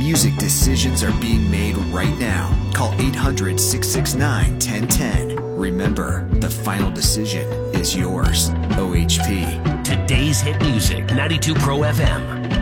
music decisions are being made right now. Call 800-669-1010. Remember, the final decision is yours. OHP. Today's hit music, 92 Pro FM.